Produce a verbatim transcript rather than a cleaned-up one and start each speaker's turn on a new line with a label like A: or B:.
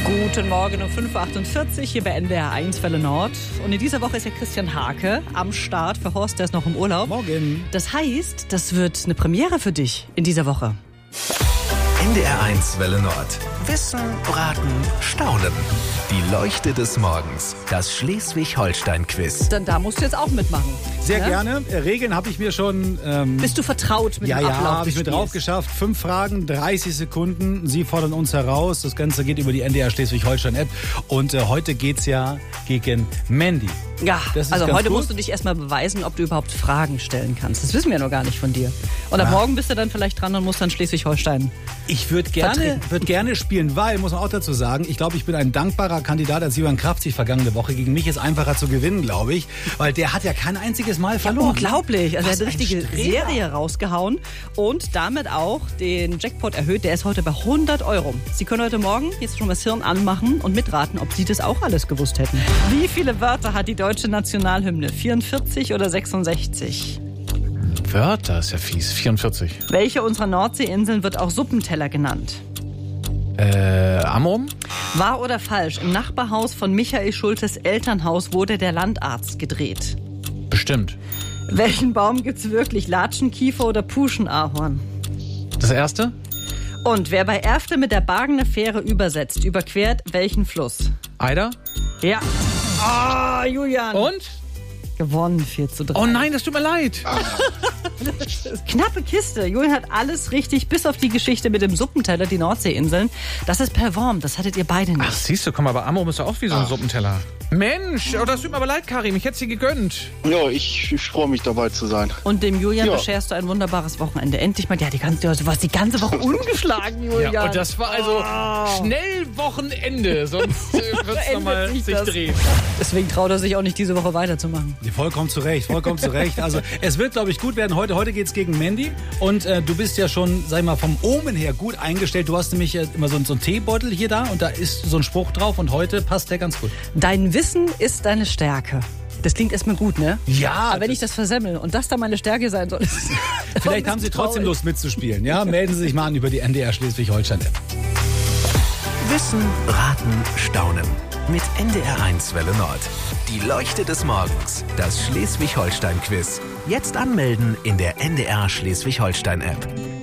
A: Guten Morgen um fünf Uhr achtundvierzig hier bei N D R eins Welle Nord. Und in dieser Woche ist ja Christian Hake am Start für Horst, der ist noch im Urlaub.
B: Morgen.
A: Das heißt, das wird eine Premiere für dich in dieser Woche.
C: N D R eins Welle Nord. Wissen, Raten, Staunen. Die Leuchte des Morgens. Das Schleswig-Holstein-Quiz.
A: Dann da musst du jetzt auch mitmachen.
B: Sehr
A: ne?
B: gerne. Regeln habe ich mir schon... Ähm,
A: Bist du vertraut mit
B: ja,
A: dem
B: ja,
A: Ablauf?
B: Ja, habe ich mir
A: des
B: drauf
A: Spiels?
B: geschafft. Fünf Fragen, dreißig Sekunden. Sie fordern uns heraus. Das Ganze geht über die N D R Schleswig-Holstein-App. Und äh, heute geht's ja gegen Mandy.
A: Ja,
B: Das ist
A: also
B: ganz
A: heute
B: gut.
A: musst du dich erstmal beweisen, ob du überhaupt Fragen stellen kannst. Das wissen wir noch gar nicht von dir. Und ab
B: Ah.
A: morgen bist du dann vielleicht dran und musst dann Schleswig-Holstein.
B: Ich würde gerne,
A: Vertreten.
B: würd gerne spielen, weil, muss man auch dazu sagen, ich glaube, ich bin ein dankbarer Kandidat als Johann Kraftzig vergangene Woche. Gegen mich ist einfacher zu gewinnen, glaube ich. Weil der hat ja kein einziges Mal verloren.
A: Unglaublich. Also er
B: Was
A: hat eine
B: ein
A: richtige
B: Streber.
A: Serie rausgehauen und damit auch den Jackpot erhöht. Der ist heute bei hundert Euro. Sie können heute Morgen jetzt schon das Hirn anmachen und mitraten, ob Sie das auch alles gewusst hätten. Wie viele Wörter hat die deutsche Nationalhymne? vierundvierzig oder sechsundsechzig?
D: Wörter ist ja fies. vierundvierzig.
A: Welche unserer Nordseeinseln wird auch Suppenteller genannt?
D: Äh, Amrum?
A: Wahr oder falsch? Im Nachbarhaus von Michael Schultes Elternhaus wurde der Landarzt gedreht.
D: Bestimmt.
A: Welchen Baum gibt's wirklich? Latschenkiefer oder Puschenahorn?
D: Das erste?
A: Und wer bei Erfte mit der Bargener Fähre übersetzt, überquert welchen Fluss?
D: Eider?
A: Ja. Ah, Julian.
D: Und?
A: Gewonnen, vier zu drei.
D: Oh nein, das tut mir leid.
A: Knappe Kiste. Julian hat alles richtig, bis auf die Geschichte mit dem Suppenteller, die Nordseeinseln. Das ist per Worm, das hattet ihr beide nicht.
D: Ach, siehst du, komm mal, aber Amrum ist doch auch wie so ein Suppenteller. Mensch, oh, das tut mir aber leid, Karim. Ich hätte sie gegönnt.
E: Ja, ich, ich freue mich dabei zu sein.
A: Und dem Julian
E: Ja.
A: bescherst du ein wunderbares Wochenende. Endlich mal, ja, die ganze, du warst die ganze Woche ungeschlagen, Julian.
D: Ja, und das war also schnell Wochenende, sonst äh, wird es
A: Endet
D: nochmal
A: sich
D: sich
A: das.
D: drehen.
A: Deswegen traut er sich auch nicht, diese Woche weiterzumachen.
B: Vollkommen zu Recht, vollkommen zu Recht. Also es wird, glaube ich, gut werden heute. Heute geht's gegen Mandy. Und äh, du bist ja schon, sag ich mal, vom Omen her gut eingestellt. Du hast nämlich äh, immer so, so einen Teebeutel hier da und da ist so ein Spruch drauf und heute passt der ganz gut.
A: Dein Wissen ist deine Stärke. Das klingt erstmal gut, ne?
B: Ja.
A: Aber wenn ich das versemmel und das dann meine Stärke sein soll, ist
B: Vielleicht haben Sie trotzdem Lust mitzuspielen. Ja, melden Sie sich mal an über die N D R Schleswig-Holstein-App.
C: Wissen, Raten, Staunen. Mit N D R eins Welle Nord. Die Leuchte des Morgens. Das Schleswig-Holstein-Quiz. Jetzt anmelden in der N D R Schleswig-Holstein-App.